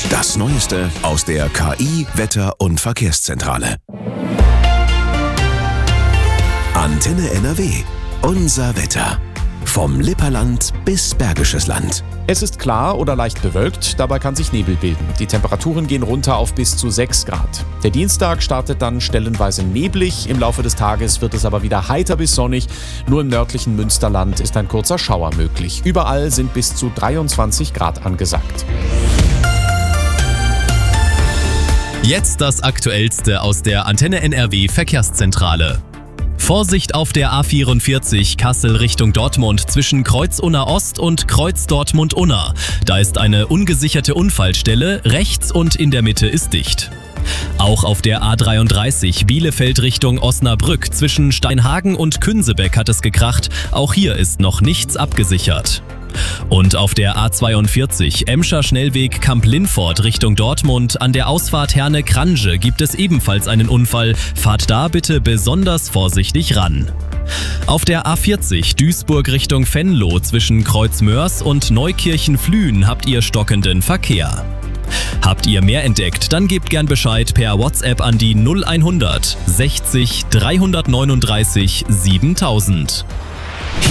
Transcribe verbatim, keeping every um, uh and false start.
Das Neueste aus der K I, Wetter- und Verkehrszentrale. Antenne N R W. Unser Wetter. Vom Lipperland bis Bergisches Land. Es ist klar oder leicht bewölkt, dabei kann sich Nebel bilden. Die Temperaturen gehen runter auf bis zu sechs Grad. Der Dienstag startet dann stellenweise neblig, im Laufe des Tages wird es aber wieder heiter bis sonnig. Nur im nördlichen Münsterland ist ein kurzer Schauer möglich. Überall sind bis zu dreiundzwanzig Grad angesagt. Jetzt das Aktuellste aus der Antenne N R W Verkehrszentrale. Vorsicht auf der A vierundvierzig Kassel Richtung Dortmund zwischen Kreuz-Unna Ost und Kreuz-Dortmund-Unna. Da ist eine ungesicherte Unfallstelle, rechts und in der Mitte ist dicht. Auch auf der A dreiunddreißig Bielefeld Richtung Osnabrück zwischen Steinhagen und Künsebeck hat es gekracht. Auch hier ist noch nichts abgesichert. Und auf der A zweiundvierzig Emscher Schnellweg Kamp-Lindfort Richtung Dortmund an der Ausfahrt Herne-Krange gibt es ebenfalls einen Unfall. Fahrt da bitte besonders vorsichtig ran. Auf der A vierzig Duisburg Richtung Venlo zwischen Kreuzmörs und Neukirchen-Flühen habt ihr stockenden Verkehr. Habt ihr mehr entdeckt, dann gebt gern Bescheid per WhatsApp an die null hundert sechzig dreihundertneununddreißig siebentausend.